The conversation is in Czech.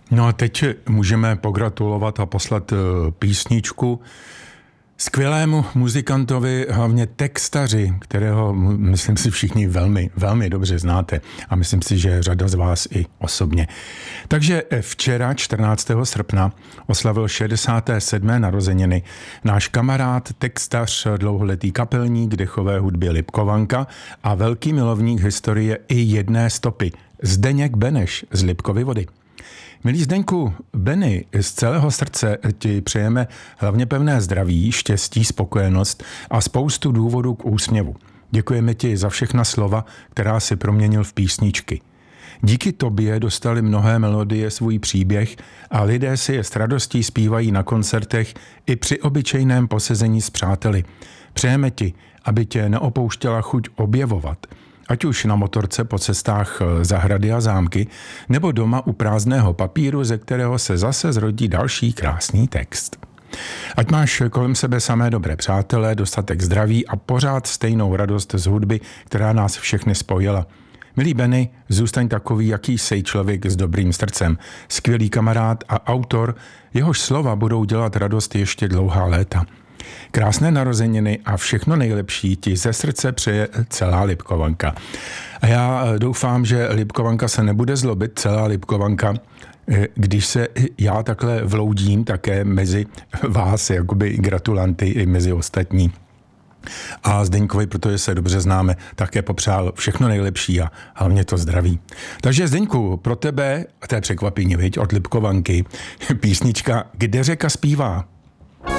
No a teď můžeme pogratulovat a poslat písničku skvělému muzikantovi, hlavně textaři, kterého myslím si všichni velmi, velmi dobře znáte a myslím si, že řada z vás i osobně. Takže včera 14. srpna oslavil 67. narozeniny náš kamarád, textař, dlouholetý kapelník dechové hudby Lipko Vanka a velký milovník historie i jedné stopy, Zdeněk Beneš z Lipkovy Vody. Milý Zdeňku, Benny, z celého srdce ti přejeme hlavně pevné zdraví, štěstí, spokojenost a spoustu důvodů k úsměvu. Děkujeme ti za všechna slova, která si proměnil v písničky. Díky tobě dostali mnohé melodie svůj příběh a lidé si je s radostí zpívají na koncertech i při obyčejném posezení s přáteli. Přejeme ti, aby tě neopouštěla chuť objevovat, ať už na motorce po cestách zahrady a zámky, nebo doma u prázdného papíru, ze kterého se zase zrodí další krásný text. Ať máš kolem sebe samé dobré přátelé, dostatek zdraví a pořád stejnou radost z hudby, která nás všechny spojila. Milý Benny, zůstaň takový, jaký sej člověk s dobrým srdcem, skvělý kamarád a autor, jehož slova budou dělat radost ještě dlouhá léta. Krásné narozeniny a všechno nejlepší ti ze srdce přeje celá Lipko Vanka. A já doufám, že Lipko Vanka se nebude zlobit, celá Lipko Vanka, když se já takhle vloudím také mezi vás, jakoby gratulanty i mezi ostatní. A Zdeňkovi, protože se dobře známe, také popřál všechno nejlepší a hlavně to zdraví. Takže Zdeňku, pro tebe, a to je překvapení, viď, od Lipko Vanky, písnička Kde řeka zpívá.